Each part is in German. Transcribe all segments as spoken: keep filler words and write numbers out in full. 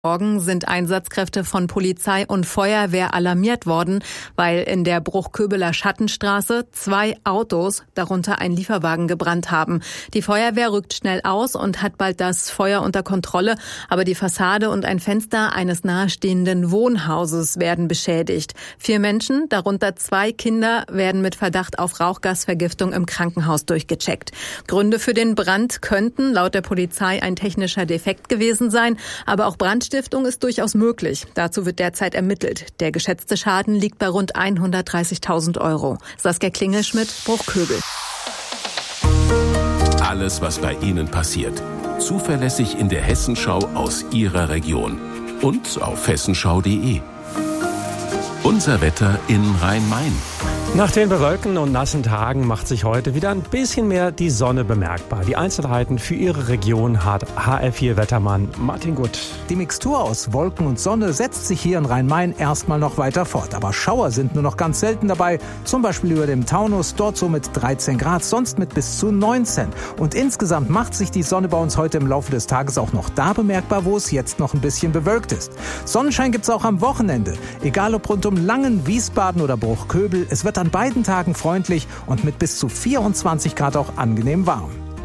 Morgen sind Einsatzkräfte von Polizei und Feuerwehr alarmiert worden, weil in der Bruchköbeler Schattenstraße zwei Autos, darunter ein Lieferwagen, gebrannt haben. Die Feuerwehr rückt schnell aus und hat bald das Feuer unter Kontrolle, aber die Fassade und ein Fenster eines nahestehenden Wohnhauses werden beschädigt. Vier Menschen, darunter zwei Kinder, werden mit Verdacht auf Rauchgasvergiftung im Krankenhaus durchgecheckt. Gründe für den Brand könnten laut der Polizei ein technischer Defekt gewesen sein, aber auch Brandstiftung ist durchaus möglich. Dazu wird derzeit ermittelt. Der geschätzte Schaden liegt bei rund hundertdreißigtausend Euro. Saskia Klingelschmidt, Bruchköbel. Alles, was bei Ihnen passiert. Zuverlässig in der Hessenschau aus Ihrer Region. Und auf hessenschau punkt de. Unser Wetter in Rhein-Main. Nach den bewölkten und nassen Tagen macht sich heute wieder ein bisschen mehr die Sonne bemerkbar. Die Einzelheiten für Ihre Region hat H R vier Wettermann Martin Gutt. Die Mixtur aus Wolken und Sonne setzt sich hier in Rhein-Main erstmal noch weiter fort. Aber Schauer sind nur noch ganz selten dabei. Zum Beispiel über dem Taunus, dort so mit dreizehn Grad, sonst mit bis zu neunzehn. Und insgesamt macht sich die Sonne bei uns heute im Laufe des Tages auch noch da bemerkbar, wo es jetzt noch ein bisschen bewölkt ist. Sonnenschein gibt's auch am Wochenende. Egal ob rund um Langen, Wiesbaden oder Bruchköbel, es wird an beiden Tagen freundlich und mit bis zu vierundzwanzig Grad auch angenehm warm.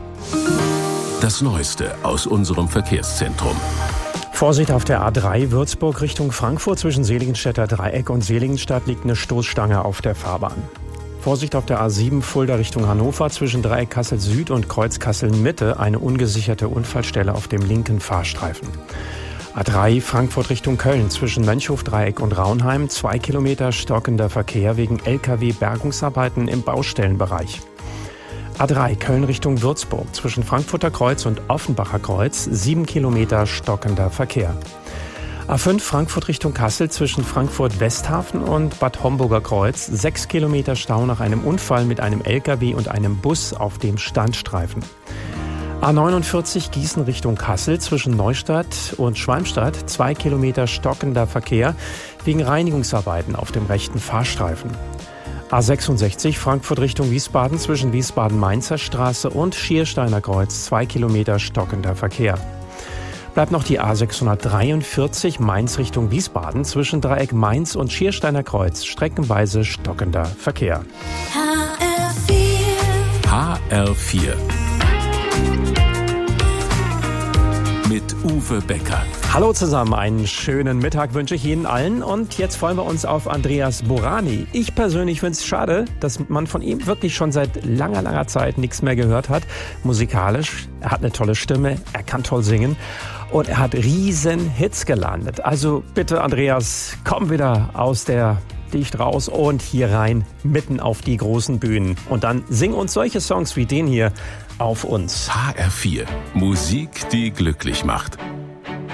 Das Neueste aus unserem Verkehrszentrum. Vorsicht auf der A drei Würzburg Richtung Frankfurt. Zwischen Seligenstädter Dreieck und Seligenstadt liegt eine Stoßstange auf der Fahrbahn. Vorsicht auf der A sieben Fulda Richtung Hannover. Zwischen Dreieck Kassel Süd und Kreuz Kassel Mitte eine ungesicherte Unfallstelle auf dem linken Fahrstreifen. A drei Frankfurt Richtung Köln. Zwischen Mönchhof-Dreieck und Raunheim zwei Kilometer stockender Verkehr wegen L K W-Bergungsarbeiten im Baustellenbereich. A drei Köln Richtung Würzburg. Zwischen Frankfurter Kreuz und Offenbacher Kreuz sieben Kilometer stockender Verkehr. A fünf Frankfurt Richtung Kassel. Zwischen Frankfurt Westhafen und Bad Homburger Kreuz sechs Kilometer Stau nach einem Unfall mit einem L K W und einem Bus auf dem Standstreifen. A neunundvierzig Gießen Richtung Kassel. Zwischen Neustadt und Schwalmstadt zwei Kilometer stockender Verkehr wegen Reinigungsarbeiten auf dem rechten Fahrstreifen. A sechsundsechzig Frankfurt Richtung Wiesbaden. Zwischen Wiesbaden-Mainzer Straße und Schiersteiner Kreuz zwei Kilometer stockender Verkehr. Bleibt noch die A sechshundertdreiundvierzig Mainz Richtung Wiesbaden. Zwischen Dreieck Mainz und Schiersteiner Kreuz streckenweise stockender Verkehr. H R vier. H R vier. Mit Uwe Becker. Hallo zusammen, einen schönen Mittag wünsche ich Ihnen allen und jetzt freuen wir uns auf Andreas Borani. Ich persönlich finde es schade, dass man von ihm wirklich schon seit langer, langer Zeit nichts mehr gehört hat. Musikalisch, er hat eine tolle Stimme, er kann toll singen und er hat riesen Hits gelandet. Also bitte Andreas, komm wieder aus der Dicht raus und hier rein, mitten auf die großen Bühnen. Und dann sing uns solche Songs wie den hier auf uns. H R vier. Musik, die glücklich macht.